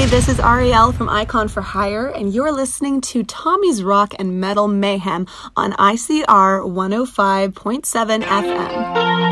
this is Ariel from Icon for Hire, and you're listening to Tommy's Rock and Metal Mayhem on ICR 105.7 FM.